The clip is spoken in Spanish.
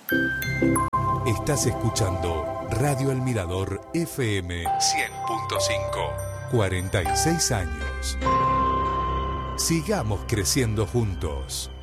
Estás escuchando Radio El Mirador FM 100.5. 46 años. Sigamos creciendo juntos.